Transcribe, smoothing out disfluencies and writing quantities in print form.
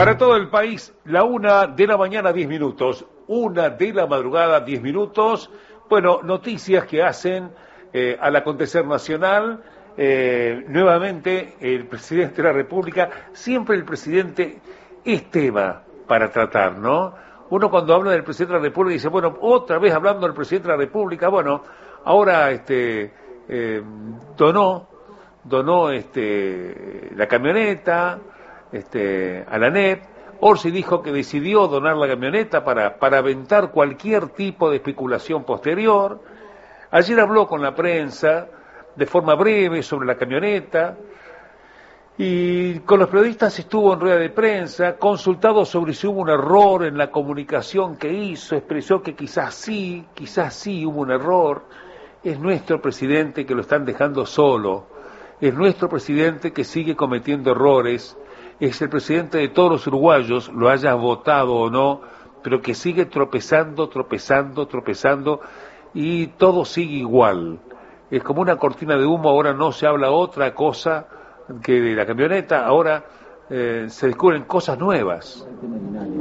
Para todo el país, la 1 de la mañana, 10 minutos. 1 de la madrugada, 10 minutos. Bueno, noticias que hacen al acontecer nacional. Nuevamente, el presidente de la República, siempre el presidente es tema para tratar, ¿no? Uno cuando habla del presidente de la República dice, bueno, otra vez hablando del presidente de la República, bueno, ahora donó la camioneta a la ANEP. Orsi dijo que decidió donar la camioneta para aventar cualquier tipo de especulación posterior. Ayer habló con la prensa de forma breve sobre la camioneta y con los periodistas estuvo en rueda de prensa, consultado sobre si hubo un error en la comunicación que hizo, expresó que quizás sí hubo un error. Es nuestro presidente que lo están dejando solo, es nuestro presidente que sigue cometiendo errores, es el presidente de todos los uruguayos, lo hayas votado o no, pero que sigue tropezando, y todo sigue igual. Es como una cortina de humo, ahora no se habla otra cosa que de la camioneta, ahora se descubren cosas nuevas.